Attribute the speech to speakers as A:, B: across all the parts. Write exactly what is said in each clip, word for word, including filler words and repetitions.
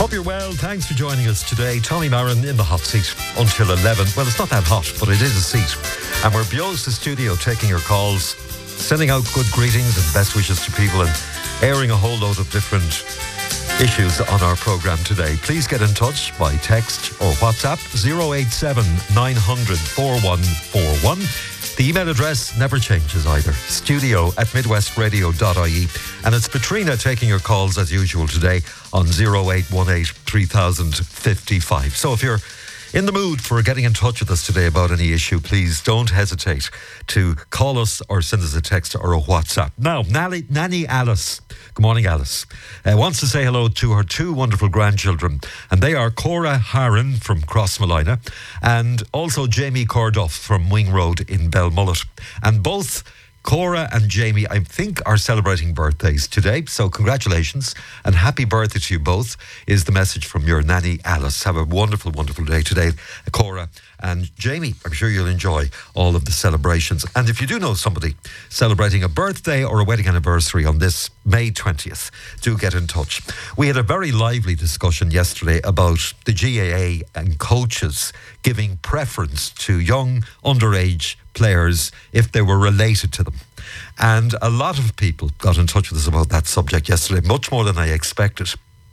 A: Hope you're well. Thanks for joining us today. Tommy Marin in the hot seat until eleven. Well, it's not that hot, but it is a seat. And we're Bio's the studio taking your calls, sending out good greetings and best wishes to people and airing a whole load of different issues on our programme today. Please get in touch by text or WhatsApp zero eight seven nine hundred four one four one. The email address never changes either, studio at midwestradio dot I E. And it's Petrina taking your calls as usual today on zero eight one eight three thousand fifty-five. So if you're in the mood for getting in touch with us today about any issue, please don't hesitate to call us or send us a text or a WhatsApp. Now, Nanny, Nanny Alice, good morning Alice, uh, wants to say hello to her two wonderful grandchildren, and they are Cora Harron from Crossmolina and also Jamie Corduff from Wing Road in Belmullet. And both Cora and Jamie, I think, are celebrating birthdays today. So congratulations and happy birthday to you both is the message from your Nanny Alice. Have a wonderful, wonderful day today, Cora and Jamie. I'm sure you'll enjoy all of the celebrations. And if you do know somebody celebrating a birthday or a wedding anniversary on this May twentieth, do get in touch. We had a very lively discussion yesterday about the G A A and coaches giving preference to young underage players if they were related to them. And a lot of people got in touch with us about that subject yesterday, much more than I expected.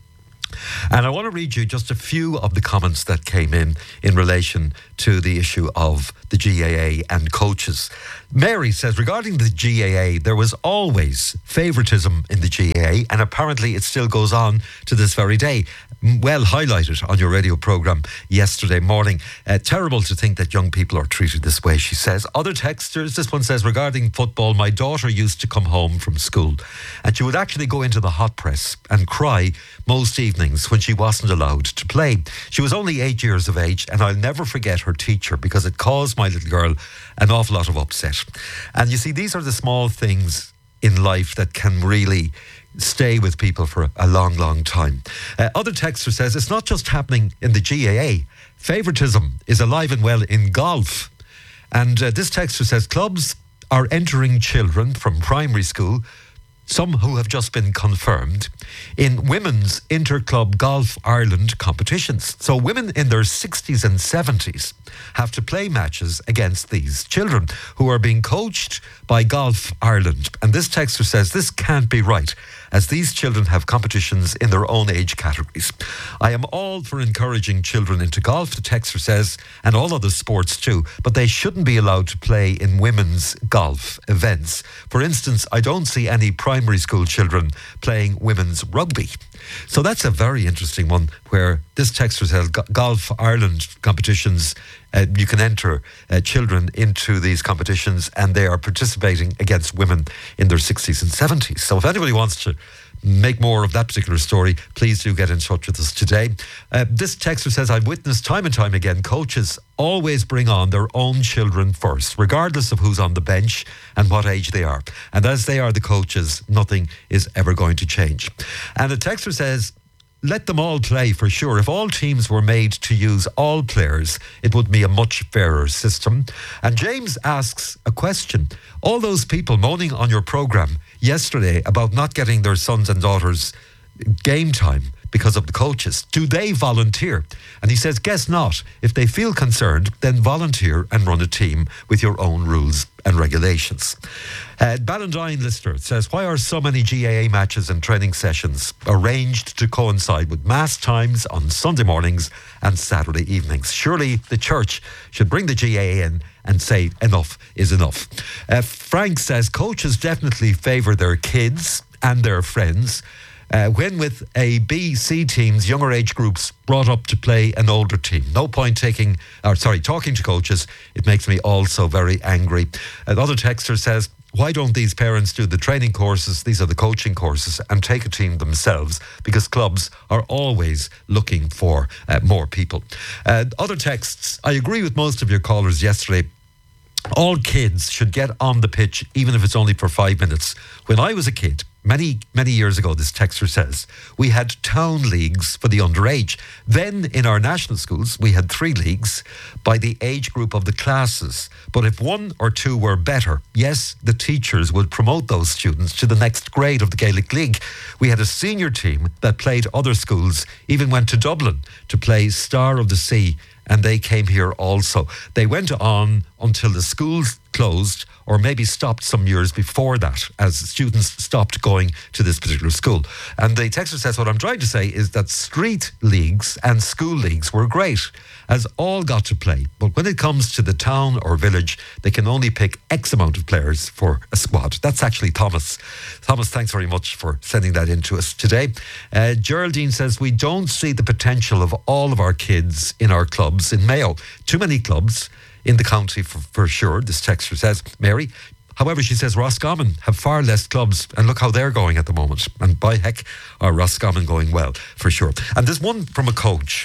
A: And I want to read you just a few of the comments that came in in relation to the issue of the G A A and coaches. Mary says, regarding the G A A, there was always favouritism in the G A A, and apparently it still goes on to this very day. Well highlighted on your radio programme yesterday morning. Uh, terrible to think that young people are treated this way, she says. Other texters, this one says, regarding football, my daughter used to come home from school and she would actually go into the hot press and cry most evenings when she wasn't allowed to play. She was only eight years of age, and I'll never forget her teacher because it caused my little girl an awful lot of upset. And you see, these are the small things in life that can really stay with people for a long, long time. Uh, other texter says, it's not just happening in the G A A. Favouritism is alive and well in golf. And uh, this texter says, clubs are entering children from primary school, some who have just been confirmed, in women's inter-club Golf Ireland competitions. So women in their sixties and seventies have to play matches against these children who are being coached by Golf Ireland. And this texter says this can't be right, as these children have competitions in their own age categories. I am all for encouraging children into golf, the texter says, and all other sports too, but they shouldn't be allowed to play in women's golf events. For instance, I don't see any primary school children playing women's rugby. So that's a very interesting one, where this texter says Golf Ireland competitions, uh, you can enter uh, children into these competitions and they are participating against women in their sixties and seventies. So if anybody wants to make more of that particular story, please do get in touch with us today. Uh, this texter says, I've witnessed time and time again, coaches always bring on their own children first, regardless of who's on the bench and what age they are. And as they are the coaches, nothing is ever going to change. And the texter says, let them all play for sure. If all teams were made to use all players, it would be a much fairer system. And James asks a question. All those people moaning on your programme yesterday about not getting their sons and daughters game time because of the coaches, do they volunteer? And he says, guess not. If they feel concerned, then volunteer and run a team with your own rules and regulations. Uh, Ballandine listener says, why are so many G A A matches and training sessions arranged to coincide with mass times on Sunday mornings and Saturday evenings? Surely the church should bring the G A A in and say enough is enough. Uh, Frank says, coaches definitely favour their kids and their friends. Uh, when with A, B, C teams, younger age groups brought up to play an older team. No point taking, or sorry, talking to coaches. It makes me also very angry. Another texter says, why don't these parents do the training courses, these are the coaching courses, and take a team themselves? Because clubs are always looking for uh, more people. Uh, other texts, I agree with most of your callers yesterday. All kids should get on the pitch, even if it's only for five minutes. When I was a kid, Many, many years ago, this texter says, we had town leagues for the underage. Then in our national schools, we had three leagues by the age group of the classes. But if one or two were better, yes, the teachers would promote those students to the next grade of the Gaelic League. We had a senior team that played other schools, even went to Dublin to play Star of the Sea, and they came here also. They went on until the schools closed, or maybe stopped some years before that, as students stopped going to this particular school. And the texter says, what I'm trying to say is that street leagues and school leagues were great, as all got to play. But when it comes to the town or village, they can only pick X amount of players for a squad. That's actually Thomas. Thomas, thanks very much for sending that in to us today. Uh, Geraldine says, we don't see the potential of all of our kids in our clubs in Mayo. Too many clubs in the county for, for sure, this texter says. Mary, however, she says Roscommon have far less clubs, and look how they're going at the moment. And by heck, are Roscommon going well, for sure. And there's one from a coach.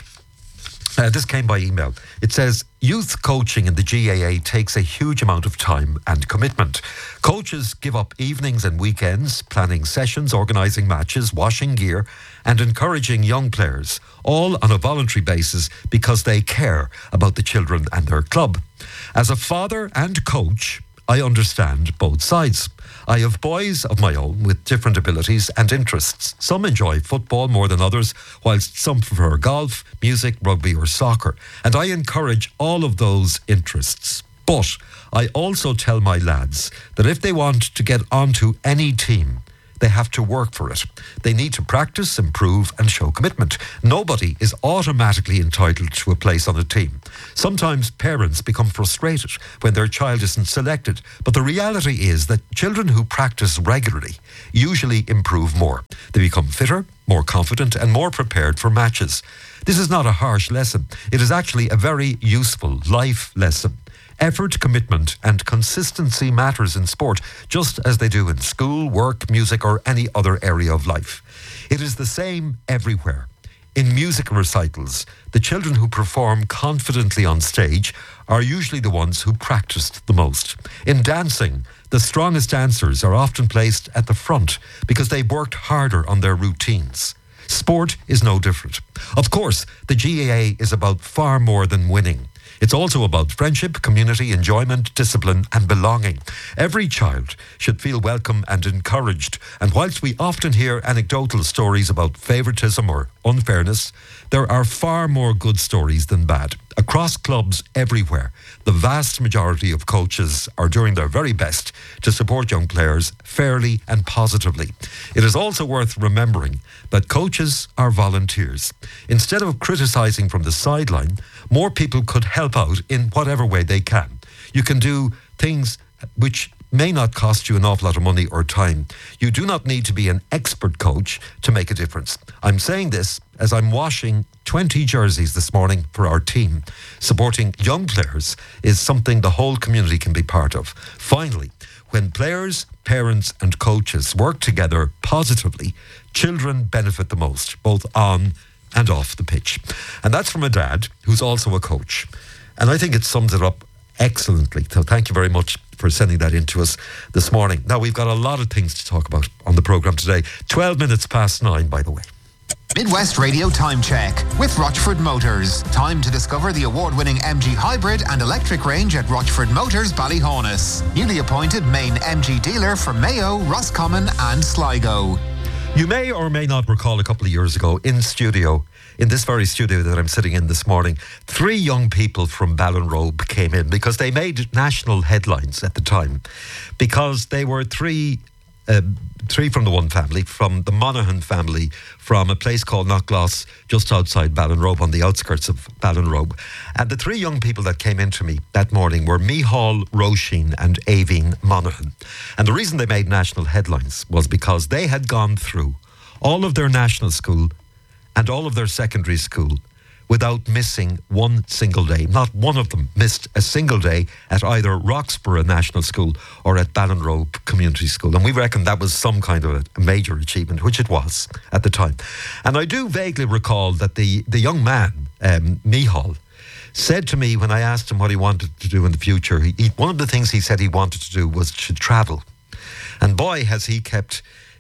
A: Uh, this came by email. It says, youth coaching in the G A A takes a huge amount of time and commitment. Coaches give up evenings and weekends, planning sessions, organising matches, washing gear, and encouraging young players, all on a voluntary basis because they care about the children and their club. As a father and coach, I understand both sides. I have boys of my own with different abilities and interests. Some enjoy football more than others, whilst some prefer golf, music, rugby or soccer. And I encourage all of those interests. But I also tell my lads that if they want to get onto any team, they have to work for it. They need to practice, improve and show commitment. Nobody is automatically entitled to a place on a team. Sometimes parents become frustrated when their child isn't selected, but the reality is that children who practice regularly usually improve more. They become fitter, more confident and more prepared for matches. This is not a harsh lesson. It is actually a very useful life lesson. Effort, commitment and consistency matters in sport, just as they do in school, work, music or any other area of life. It is the same everywhere. In music recitals, the children who perform confidently on stage are usually the ones who practiced the most. In dancing, the strongest dancers are often placed at the front because they've worked harder on their routines. Sport is no different. Of course, the G A A is about far more than winning. It's also about friendship, community, enjoyment, discipline and belonging. Every child should feel welcome and encouraged. And whilst we often hear anecdotal stories about favouritism or unfairness, there are far more good stories than bad. Across clubs everywhere, the vast majority of coaches are doing their very best to support young players fairly and positively. It is also worth remembering that coaches are volunteers. Instead of criticising from the sideline, more people could help out in whatever way they can. You can do things which may not cost you an awful lot of money or time. You do not need to be an expert coach to make a difference. I'm saying this as I'm washing twenty jerseys this morning for our team. Supporting young players is something the whole community can be part of. Finally, when players, parents and coaches work together positively, children benefit the most, both on and off the pitch. And that's from a dad who's also a coach. And I think it sums it up excellently. So thank you very much for sending that in to us this morning. Now, we've got a lot of things to talk about on the programme today. twelve minutes past nine, by the way.
B: Midwest Radio Time Check with Rochford Motors. Time to discover the award-winning M G Hybrid and electric range at Rochford Motors, Ballyhonus. Newly appointed main M G dealer for Mayo, Roscommon and Sligo.
A: You may or may not recall a couple of years ago in studio, in this very studio that I'm sitting in this morning, three young people from Ballinrobe came in because they made national headlines at the time, because they were three uh, three from the one family, from the Monaghan family, from a place called Knockgloss, just outside Ballinrobe, on the outskirts of Ballinrobe. And the three young people that came into me that morning were Micheál Roisin and Aoibhinn Monaghan. And the reason they made national headlines was because they had gone through all of their national school and all of their secondary school without missing one single day. Not one of them missed a single day at either Roxborough National School or at Ballinrobe Community School. And we reckon that was some kind of a major achievement, which it was at the time. And I do vaguely recall that the, the young man, um, Micheál, said to me when I asked him what he wanted to do in the future, he, he, one of the things he said he wanted to do was to travel. And boy, has he kept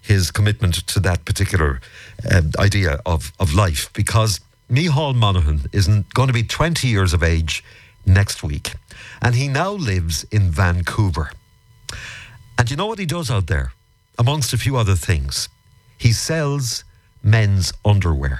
A: his commitment to that particular um, idea of, of life, because Micheál Monaghan is going to be twenty years of age next week, and he now lives in Vancouver. And you know what he does out there? Amongst a few other things, he sells men's underwear,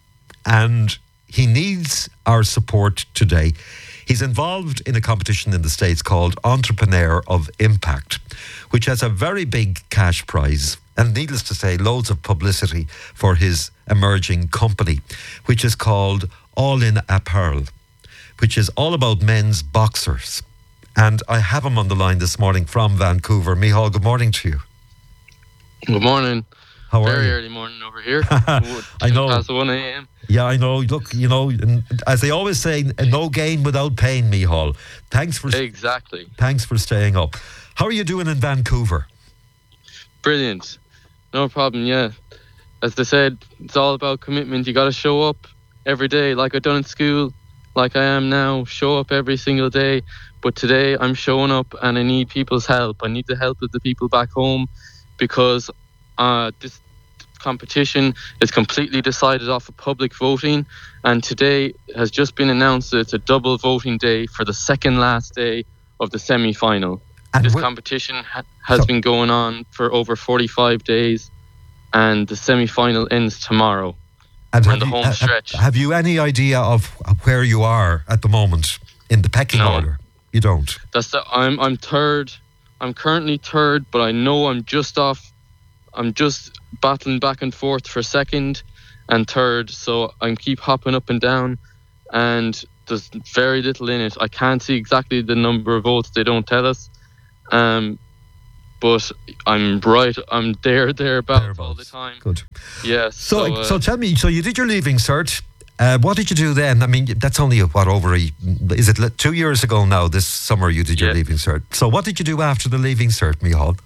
A: and he needs our support today. He's involved in a competition in the States called Entrepreneur of Impact, which has a very big cash prize and, needless to say, loads of publicity for his emerging company, which is called All In Apparel, which is all about men's boxers. And I have him on the line this morning from Vancouver. Micheál, good morning to you.
C: Good morning.
A: How are
C: Very
A: you?
C: early morning over here.
A: I know.
C: Past one a.m.
A: Yeah, I know. Look, you know, as they always say, no gain without pain, Micheál. Thanks for
C: Exactly.
A: Thanks for staying up. How are you doing in Vancouver?
C: Brilliant. No problem, yeah. As they said, it's all about commitment. You got to show up every day, like I've done in school, like I am now. Show up every single day. But today I'm showing up and I need people's help. I need the help of the people back home, because uh, this competition is completely decided off of public voting, and today has just been announced that it's a double voting day for the second last day of the semi-final. And this wh- competition ha- has so- been going on for over forty-five days, and the semi-final ends tomorrow.
A: And
C: We're
A: have
C: in the
A: you,
C: home
A: uh,
C: stretch.
A: Have you any idea of where you are at the moment in the pecking
C: No.
A: order? You don't?
C: That's the, I'm I'm third. I'm currently third, but I know I'm just off. I'm just battling back and forth for second and third, so I keep hopping up and down, and there's very little in it. I can't see exactly the number of votes, they don't tell us, um, but I'm right, I'm there, thereabouts, thereabouts. all the time.
A: Good.
C: Yes.
A: So,
C: so, uh,
A: so tell me, so you did your Leaving Cert. Uh, what did you do then? I mean, that's only, what, over a, is it two years ago now, this summer you did your
C: yeah.
A: Leaving Cert. So what did you do after the Leaving Cert, Micheál?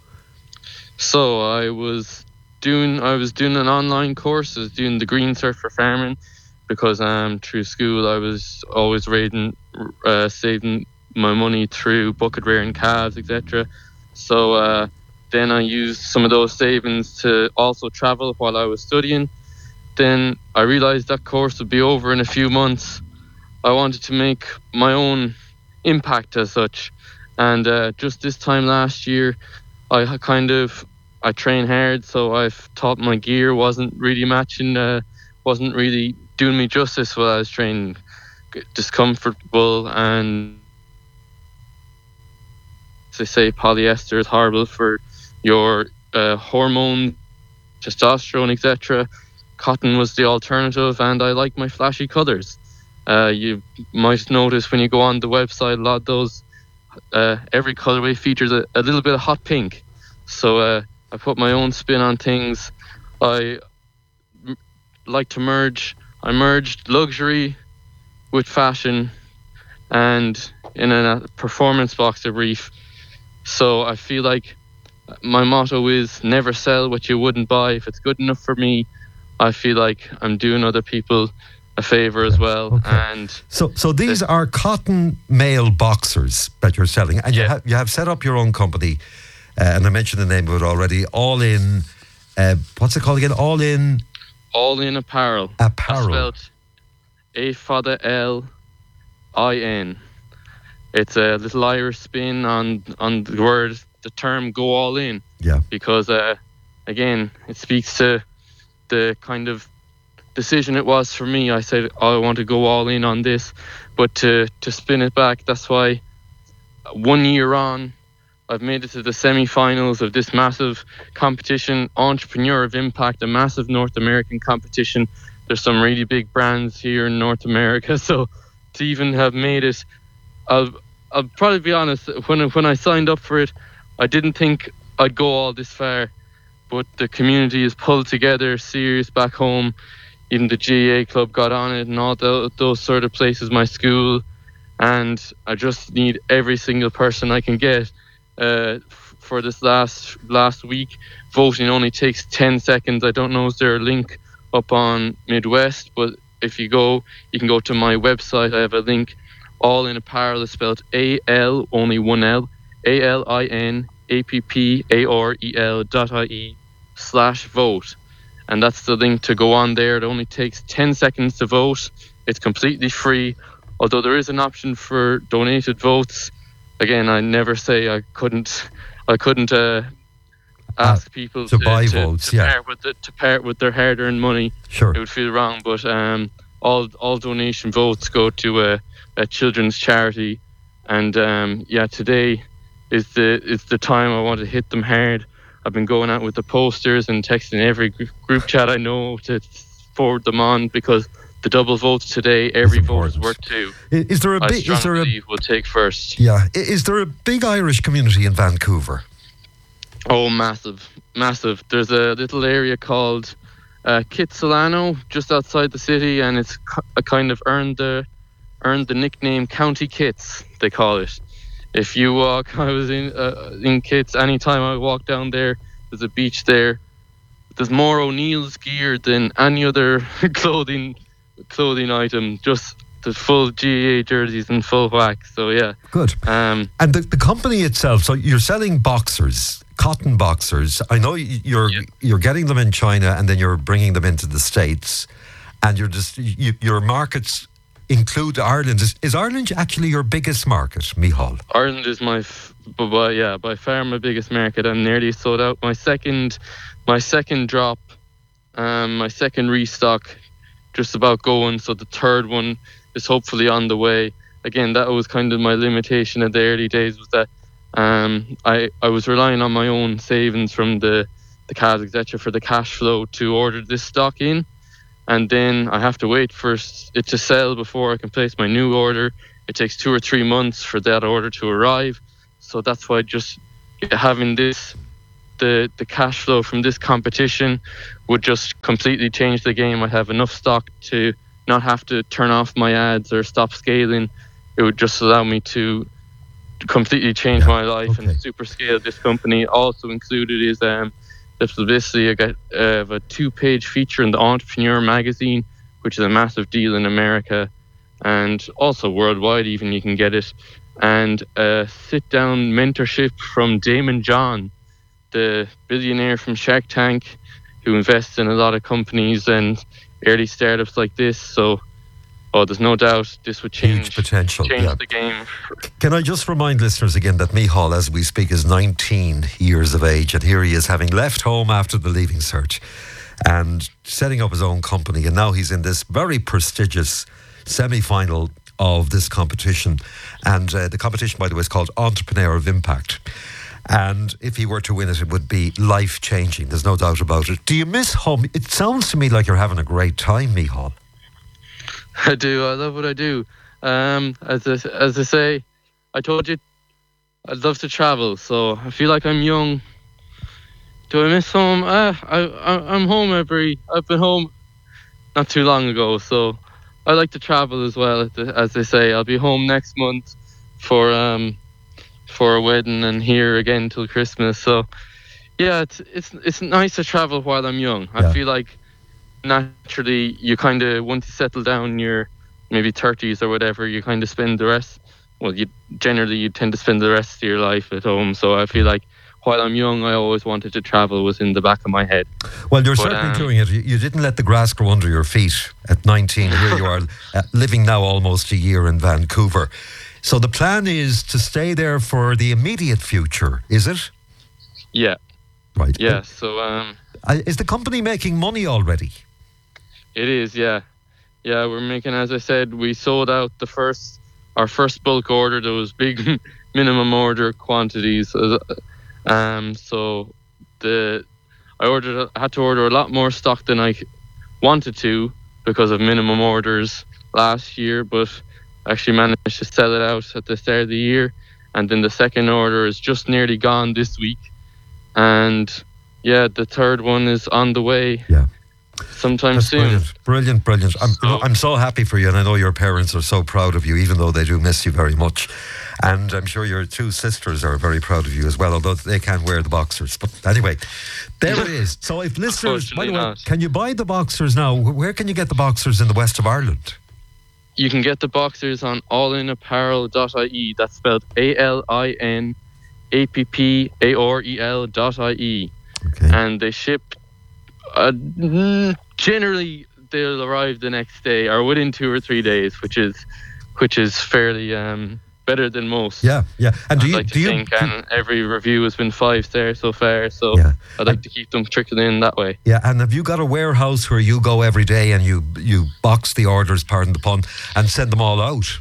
C: So I was doing I was doing an online course. I was doing the Green Cert for farming, because um through school I was always raiding, uh, saving my money through bucket rearing calves, et cetera. So uh, then I used some of those savings to also travel while I was studying. Then I realised that course would be over in a few months. I wanted to make my own impact as such, and uh, just this time last year, I kind of I train hard, so I've thought my gear wasn't really matching, uh, wasn't really doing me justice while I was training. Discomfortable, and as they say, polyester is horrible for your uh, hormones, testosterone, et cetera. Cotton was the alternative, and I like my flashy colours. Uh, you might notice when you go on the website, a lot of those, uh, every colourway features a, a little bit of hot pink. So uh, I put my own spin on things. I m- like to merge. I merged luxury with fashion, and in a performance boxer brief. So I feel like my motto is never sell what you wouldn't buy. If it's good enough for me, I feel like I'm doing other people a favour as well.
A: Okay.
C: And
A: so, so these are cotton male boxers that you're selling, and
C: yeah.
A: you have you have set up your own company. Uh, and I mentioned the name of it already. All in, uh, what's it called again? All in.
C: All in apparel.
A: Apparel.
C: Spelled A for the L, I N. It's a little Irish spin on on the word, the term "go all in."
A: Yeah.
C: Because uh, again, it speaks to the kind of decision it was for me. I said, oh, I want to go all in on this, but to to spin it back, that's why one year on, I've made it to the semi-finals of this massive competition, Entrepreneur of Impact, a massive North American competition. There's some really big brands here in North America, so to even have made it, I'll, I'll probably be honest, when, when I signed up for it, I didn't think I'd go all this far, but the community is pulled together, serious back home. Even the G A A club got on it, and all the, those sort of places, my school, and I just need every single person I can get. Uh, f- for this last last week, voting only takes ten seconds. I don't know, is there a link up on Midwest, but if you go, you can go to my website. I have a link. All in Apparel is spelled A L, only one L, A L I N A P P A R E L dot I E slash vote. And that's the link to go on there. It only takes ten seconds to vote. It's completely free. Although there is an option for donated votes. Again, I never say I couldn't I couldn't uh, ask uh, people
A: to,
C: to
A: buy
C: to,
A: votes,
C: to
A: yeah.
C: part with the, to part with their hard-earned money.
A: Sure.
C: It would feel wrong, but um, all all donation votes go to a, a children's charity. And um, yeah, today is the is the time I want to hit them hard. I've been going out with the posters and texting every group chat I know to forward them on, because the double votes today, every vote is worth two.
A: Is there a
C: I
A: big? Is there a?
C: We'll take first.
A: Yeah. Is there a big Irish community in Vancouver?
C: Oh, massive, massive. There's a little area called uh, Kitsilano just outside the city, and it's a kind of earned the earned the nickname County Kits. They call it. If you walk, I was in uh, in Kits. Anytime I walk down there, there's a beach there. There's more O'Neill's gear than any other clothing clothing item. Just the full G A A jerseys in full whack. So yeah.
A: Good.
C: Um,
A: and the, the company itself. So you're selling boxers, cotton boxers. I know you're
C: yeah.
A: you're getting them in China, and then you're bringing them into the States, and you're just you, your markets include Ireland. Is, is Ireland actually your biggest market, Micheál?
C: Ireland is my, f- by, yeah, by far my biggest market. I'm nearly sold out. My second, my second drop, um, my second restock, just about going. So the third one is hopefully on the way. Again, that was kind of my limitation in the early days, was that um, I, I was relying on my own savings from the the cars, et cetera, for the cash flow to order this stock in. And then I have to wait for it to sell before I can place my new order. It takes two or three months for that order to arrive. So that's why just having this, the the cash flow from this competition would just completely change the game. I have enough stock to not have to turn off my ads or stop scaling. It would just allow me to completely change
A: yeah,
C: my life
A: okay.
C: and super scale this company. Also included is um, the publicity. I got uh, a two-page feature in the Entrepreneur magazine, which is a massive deal in America and also worldwide even you can get it. And a sit-down mentorship from Damon John, the billionaire from Shark Tank, who invests in a lot of companies and early startups like this. So, oh, there's no doubt this would change,
A: Huge potential,
C: change
A: yeah.
C: the game.
A: Can I just remind listeners again that Micheál, as we speak, is nineteen years of age, and here he is, having left home after the Leaving Cert and setting up his own company, and now he's in this very prestigious semi-final of this competition. And uh, the competition, by the way, is called Entrepreneur of Impact. And if he were to win it, it would be life-changing. There's no doubt about it. Do you miss home? It sounds to me like you're having a great time, Micheál.
C: I do. I love what I do. Um, as I, as I say, I told you, I'd love to travel. So I feel like I'm young. Do I miss home? Uh, I, I I'm home every. I've been home not too long ago. So I like to travel as well. As they say, I'll be home next month for um for a wedding and here again till Christmas. So yeah, it's it's it's nice to travel while I'm young.
A: Yeah.
C: I feel like naturally you kind of, once you settle down in your maybe thirties or whatever, you kind of spend the rest, well, you generally you tend to spend the rest of your life at home. So I feel like while I'm young, I always wanted to travel, was in the back of my head.
A: Well, you're
C: but,
A: certainly
C: um,
A: doing it. You, you didn't let the grass grow under your feet at nineteen. Here you are, uh, living now almost a year in Vancouver. So the plan is to stay there for the immediate future, is it?
C: Yeah.
A: Right.
C: Yeah, so... Um,
A: uh, is the company making money already?
C: It is, yeah. Yeah, we're making, as I said, we sold out the first, our first bulk order. There was big minimum order quantities. Um, so the I ordered, I had to order a lot more stock than I wanted to because of minimum orders last year, but I actually managed to sell it out at the start of the year. And then the second order is just nearly gone this week. And yeah, the third one is on the way.
A: Yeah.
C: Sometime
A: That's
C: soon.
A: Brilliant, brilliant, brilliant. I'm,
C: So-
A: I'm so happy for you, and I know your parents are so proud of you, even though they do miss you very much. And I'm sure your two sisters are very proud of you as well, although they can't wear the boxers. But anyway, there it is. So if listeners, by the way,
C: not.
A: can you buy the boxers now? Where can you get the boxers in the west of Ireland?
C: You can get the boxers on all in apparel dot I E. That's spelled A L I N A P P A R E L dot I E. okay. and they ship. Uh, generally, they'll arrive the next day or within two or three days, which is which is fairly um, better than most.
A: Yeah, yeah. And do
C: I'd
A: you
C: like to
A: do you,
C: think,
A: do,
C: and every review has been five stars so far. So
A: yeah.
C: I'd like
A: and,
C: to keep them trickling in that way.
A: Yeah, and have you got a warehouse where you go every day and you you box the orders, pardon the pun, and send them all out?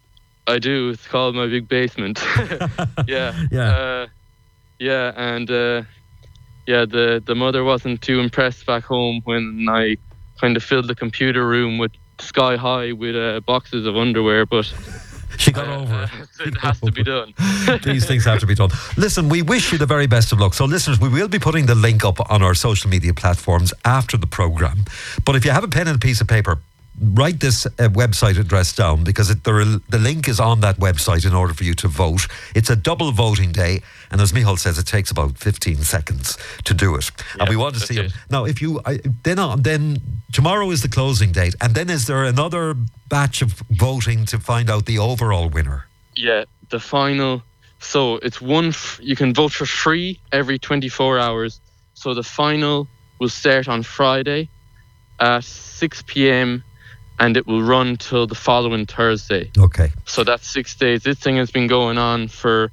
C: I do. It's called my big basement. yeah,
A: yeah,
C: uh, yeah, and uh, yeah. The the mother wasn't too impressed back home when I kind of filled the computer room with sky high with uh, boxes of underwear, but
A: she got
C: uh,
A: over it.
C: It has to be done.
A: These things have to be done. Listen, we wish you the very best of luck. So listeners, we will be putting the link up on our social media platforms after the programme. But if you have a pen and a piece of paper, write this uh, website address down, because it, the, the link is on that website in order for you to vote. It's a double voting day, and as Micheál says, it takes about fifteen seconds to do it. Yeah, and we want to see it. Now, if you I, then on, then tomorrow is the closing date, and then is there another batch of voting to find out the overall winner?
C: Yeah, the final. So it's one. F- you can vote for free every twenty-four hours. So the final will start on Friday at six p.m. and it will run till the following Thursday.
A: Okay.
C: So that's six days. This thing has been going on for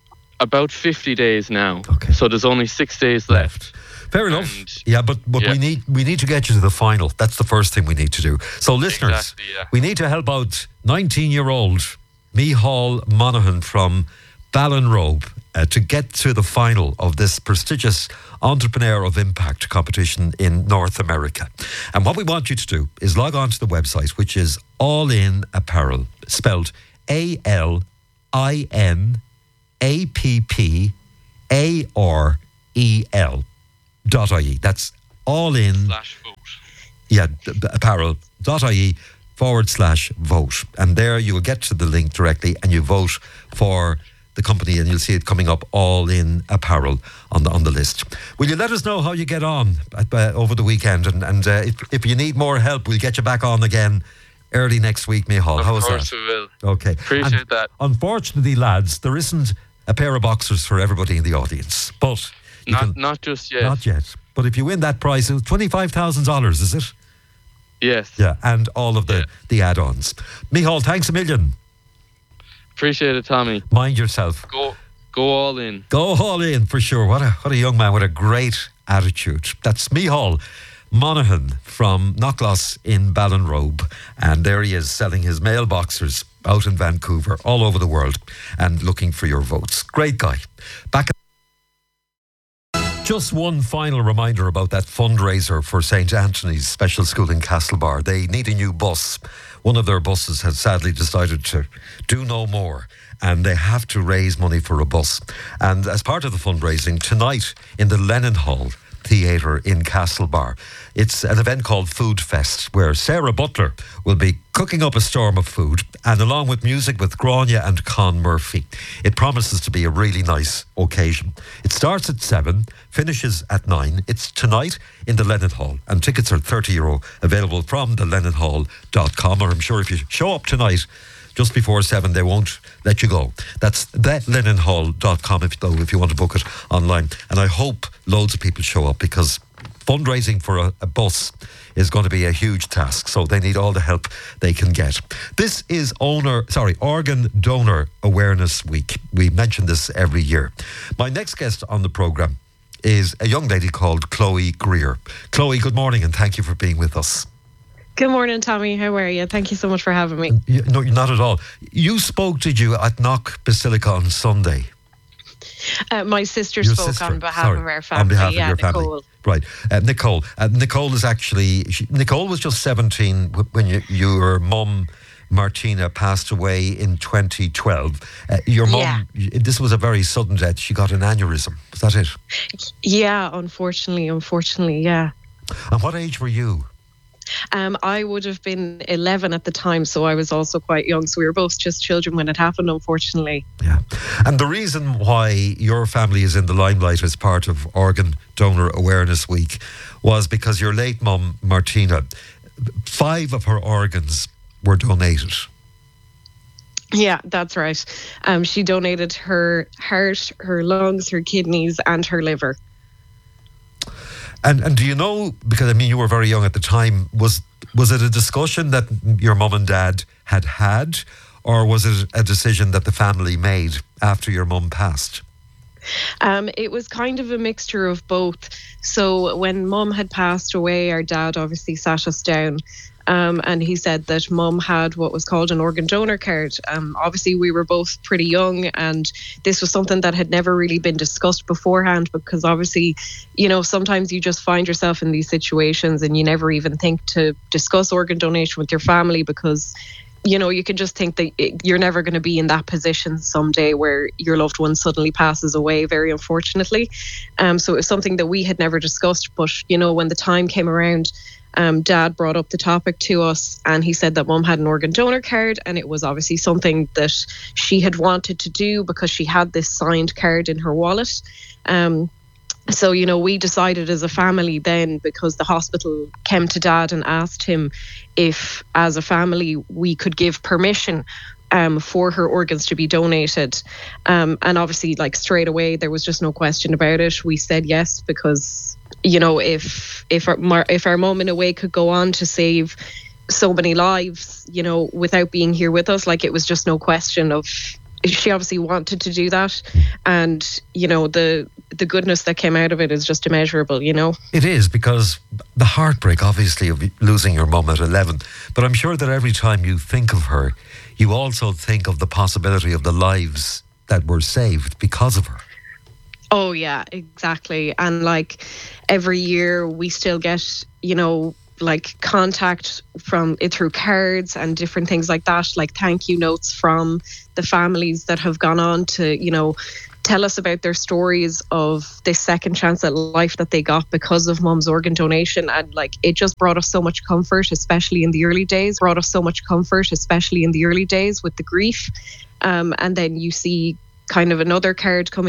C: about fifty days now.
A: Okay.
C: So there's only six days left.
A: Fair enough.
C: And
A: yeah, but but
C: yeah.
A: we need we need to get you to the final. That's the first thing we need to do. So listeners,
C: exactly, yeah.
A: we need to help out nineteen-year-old Micheál Monaghan from Ballinrobe uh, to get to the final of this prestigious Entrepreneur of Impact competition in North America. And what we want you to do is log on to the website, which is All In Apparel, spelled A L I N A P P A R E L dot I E. That's all in
C: slash vote.
A: Yeah, apparel dot I E forward slash vote. And there you will get to the link directly and you vote for the company, and you'll see it coming up, All In Apparel, on the on the list. Will you let us know how you get on at, uh, over the weekend? And, and uh, if, if you need more help, we'll get you back on again early next week, Micheál. How's that?
C: Of course we will.
A: Okay.
C: Appreciate
A: and
C: that.
A: Unfortunately, lads, there isn't a pair of boxers for everybody in the audience. But you
C: not
A: can,
C: not just yet.
A: Not yet. But if you win that prize, it's twenty-five thousand dollars, is it?
C: Yes.
A: Yeah, and all of the,
C: yeah.
A: the add-ons. Micheál, thanks a million.
C: Appreciate it, Tommy.
A: Mind yourself.
C: Go go all in.
A: Go all in, for sure. What a what a young man with a great attitude. That's Micheál Monaghan from Knockloss in Ballinrobe. And there he is, selling his mailboxers out in Vancouver, all over the world, and looking for your votes. Great guy. Back Just one final reminder about that fundraiser for Saint Anthony's Special School in Castlebar. They need a new bus. One of their buses has sadly decided to do no more, and they have to raise money for a bus. And as part of the fundraising, tonight in the Lennon Hall Theatre in Castlebar, it's an event called Food Fest, where Sarah Butler will be cooking up a storm of food, and along with music with Grania and Con Murphy. It promises to be a really nice occasion. It starts at seven, finishes at nine. It's tonight in the Lennon Hall, and tickets are thirty euro, available from the lennon hall dot com, or I'm sure if you show up tonight just before seven, they won't let you go. That's the lennon hall dot com if, though, if you want to book it online. And I hope loads of people show up, because fundraising for a, a bus is going to be a huge task, so they need all the help they can get. This is owner, sorry, Organ Donor Awareness Week. We mention this every year. My next guest on the programme is a young lady called Chloe Greer. Chloe, good morning, and thank you for being with us.
D: Good morning, Tommy. How are you? Thank you so much for having me.
A: You, no, not at all. You spoke, did you, at Knock Basilica on Sunday?
D: Uh, my sister
A: Your
D: spoke
A: sister,
D: on behalf
A: sorry,
D: of our family.
A: On behalf
D: yeah,
A: of your
D: Nicole.
A: family. Right. Uh, Nicole. Uh, Nicole is actually, she, Nicole was just seventeen when you, your mum, Martina, passed away in twenty twelve. Uh, your mum,
D: Yeah.
A: this was a very sudden death. She got an aneurysm. Was that it?
D: Yeah, unfortunately, unfortunately, yeah.
A: And what age were you?
D: Um, I would have been eleven at the time, so I was also quite young. So we were both just children when it happened, unfortunately.
A: Yeah. And the reason why your family is in the limelight as part of Organ Donor Awareness Week was because your late mum, Martina, five of her organs were donated.
D: Yeah, that's right. Um, she donated her heart, her lungs, her kidneys, and her liver.
A: And and do you know, because I mean you were very young at the time, was was it a discussion that your mum and dad had had, or was it a decision that the family made after your mum passed?
D: Um, it was kind of a mixture of both. So when mum had passed away, our dad obviously sat us down. Um, and he said that mum had what was called an organ donor card. Um, obviously, we were both pretty young, and this was something that had never really been discussed beforehand, because obviously, you know, sometimes you just find yourself in these situations and you never even think to discuss organ donation with your family, because, you know, you can just think that you're never going to be in that position someday where your loved one suddenly passes away, very unfortunately. Um, so it was something that we had never discussed. But, you know, when the time came around, Um, Dad brought up the topic to us, and he said that Mum had an organ donor card, and it was obviously something that she had wanted to do because she had this signed card in her wallet. Um, so, you know, we decided as a family then, because the hospital came to Dad and asked him if, as a family, we could give permission Um, for her organs to be donated. Um, and obviously, like, straight away, there was just no question about it. We said yes, because, you know, if if our, if our mum in a way could go on to save so many lives, you know, without being here with us, like, it was just no question of, she obviously wanted to do that. And, you know, the the goodness that came out of it is just immeasurable, you know.
A: It is, because the heartbreak, obviously, of losing your mum at eleven. But I'm sure that every time you think of her, you also think of the possibility of the lives that were saved because of her.
D: Oh, yeah, exactly. And, like, every year we still get, you know, like, contact from it through cards and different things like that, like thank you notes from the families that have gone on to, you know, tell us about their stories of this second chance at life that they got because of mum's organ donation. And, like, it just brought us so much comfort, especially in the early days, brought us so much comfort, especially in the early days with the grief. Um, and then you see kind of another card coming